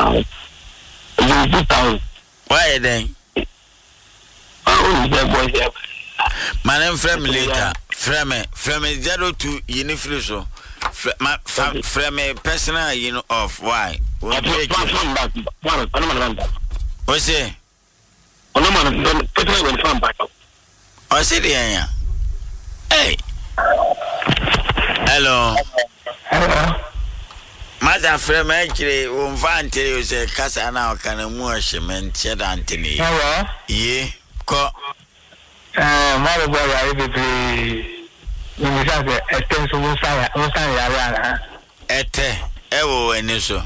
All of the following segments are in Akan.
Why then? Oh, the boy. My name from later. From 02 Unifriso. From a personal, you know, of why? What's it? I said, yeah. Hey. Hello. Hello. Mother from actually won't find tell you say Casa now can a more shement shed Anthony. Hello. Ye, co. Mother boy, I will be. When we have a pencil, we'll say, Ete, ewo eniso.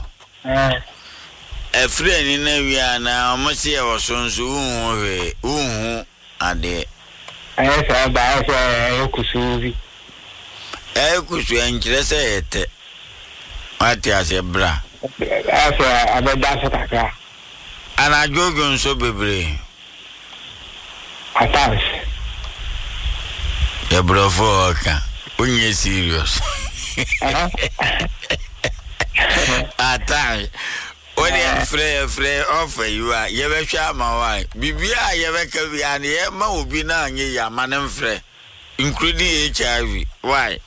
A friend in a na almost here was soon soon. Ade. I said, I could Ekusu enchirese ete. Wati ase bra. Asa abeda saka. Ana jogo nso bebre. Atas. Ya brofo oka. Unye serious. Atas. Odi free offer you are. Ye be hwa ma why. Bibia ye be ka bia na ye ma obi na anye ya ma ne mfre. Including HIV. Why?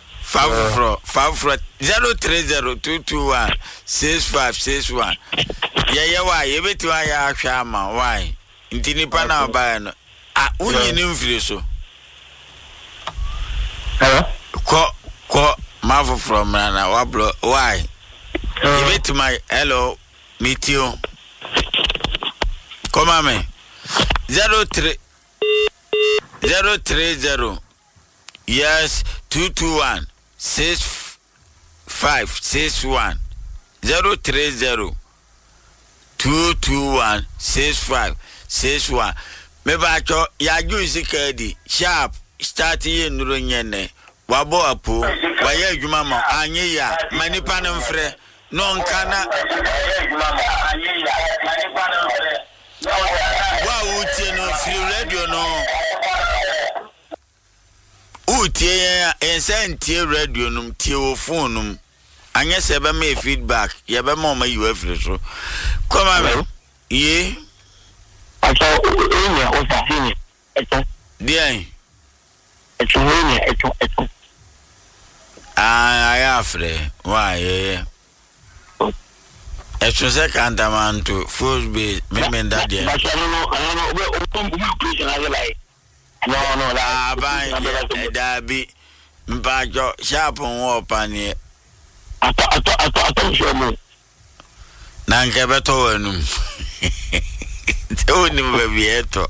03022165661. Yeah, why? You bet why I shama. Why? Intinipa na ba no. Ah, unyi ni mfiri so. Hello? Ko mafo from Nana Wablo. Why? You bet my hello, meet you. Come on, me. 030 yes 221 6561 030 221 6561. Me ba cho ya juice kadi sharp start ye nuro nyene wabo apo waye adwuma ma anye ya manipa no mfre no nkana wa utie no free radio no utie ya ensantie radio no tie wo phone no anye se be me feedback ye be ma ma you afre so come on ye aso enya o sa hini eto dia eto enya eto ya afre why yeah eto se kanta man to first be me that dia I don't know no la ban da bi mpajo sharp won opanie ato show mo na nke beto wanum te oni me bieto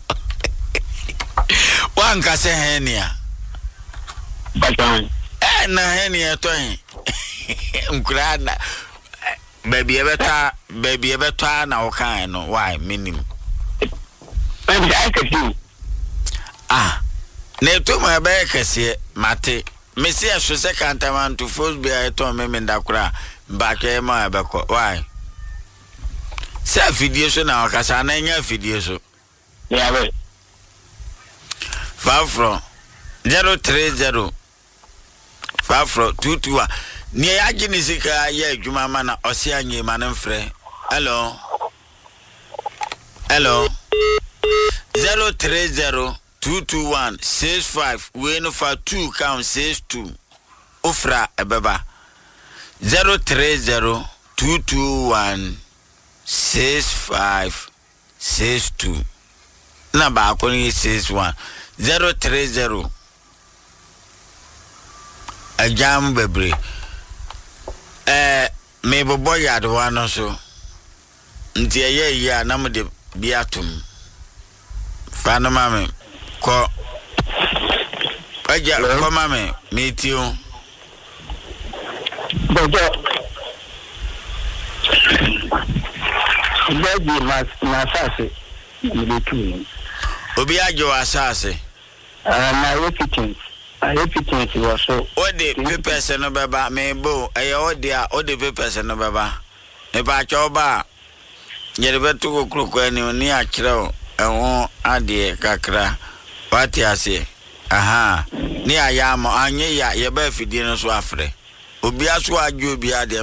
wanka se henia batan na henia to hin nkurana baby ebeta na wokan no why minim baby I can see na to ma be kese mate mesi aso se kantaman to first be to me ndakura mbakwe ma abeko why se video so na okasa na nya video so yeah we from 030 221 ni ya gini sika ya adwuma ma na ose anye ma ne mfre hello 030 221 65 we no for 2 count 62 ofra ebeba 030 221 65 62 na ba ko ni 61 030 ajam bebre me bobo yard wano so nti eye ya na mo de biatum fa no mame ko aja ko mame metio bojo baby na sase ni tu obi ajo asase na repeating was so ode papers no baba me bo ode papers no baba me ba choba nyere betu kokro ni oni akireo eho ade kakra wati ase ni ayamo anye ya ye ba fidie no so afre obi aso ajo obi ade